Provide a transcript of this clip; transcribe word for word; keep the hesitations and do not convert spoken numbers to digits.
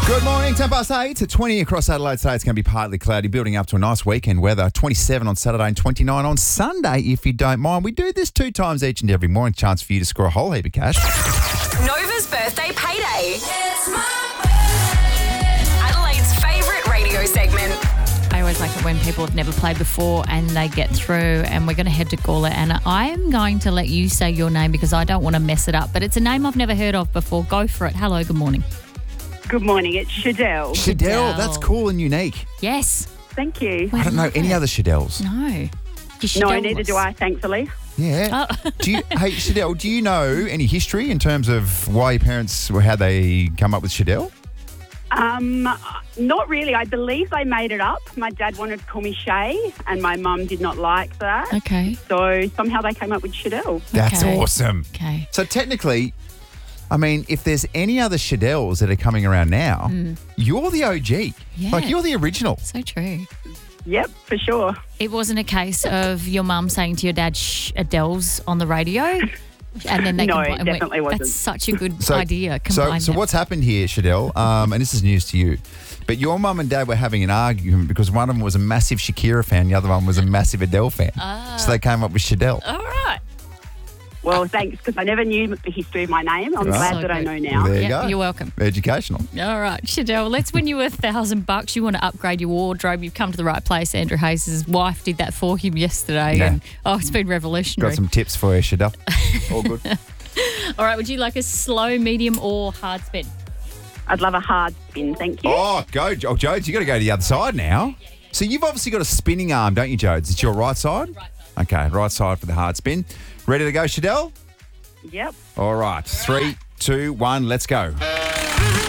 Good morning, ten past eight to twenty across Adelaide today. It's going to be partly cloudy, building up to a nice weekend weather. twenty-seven on Saturday and twenty-nine on Sunday, if you don't mind. We do this two times each and every morning. Chance for you to score a whole heap of cash. Nova's birthday payday. It's my birthday. Adelaide's favourite radio segment. I always like it when people have never played before and they get through, and we're going to head to Gawler, and I'm going to let you say your name because I don't want to mess it up, but it's a name I've never heard of before. Go for it. Hello, good morning. Good morning, it's Shadell. Shadell, that's cool and unique. Yes. Thank you. I don't know any other Shadells. No. You're No, Shadell-less. neither do I, thankfully. Yeah. Oh. Do you, hey, Shadell, do you know any history in terms of why your parents, how they come up with Shadell? Um, not really. I believe they made it up. My dad wanted to call me Shay, and my mum did not like that. Okay. So somehow they came up with Shadell. That's Okay. awesome. Okay. So technically, I mean, if there's any other Shadells that are coming around now, you're the O G. Yeah. Like, you're the original. So true. Yep, for sure. It wasn't a case of your mum saying to your dad, shh, Adele's on the radio, and then they No, combined- it definitely went, wasn't. That's such a good So- idea. So, Combine so them. what's happened here, Shadell, um, and this is news to you, but your mum and dad were having an argument because one of them was a massive Shakira fan, the other one was a massive Adele fan. So they came up with Shadell. All right. Well, thanks, because I never knew the history of my name. I'm Right. glad So that I good. know now. There you Yep, go. you're welcome. Educational. All right, Shadell, let's win you a thousand bucks. You want to upgrade your wardrobe. You've come to the right place. Andrew Hayes' wife did that for him yesterday. Yeah. And oh, it's been revolutionary. Got some tips for you, Shadell. All good. All right, would you like a slow, medium, or hard spin? I'd love a hard spin, thank you. Oh, go. Oh, Jodes, you got to go to the other side now. So you've obviously got a spinning arm, don't you, Jodes? It's your right side? Right side. Okay, right side for the hard spin. Ready to go, Shadell? Yep. All right. Three, two, one, let's go.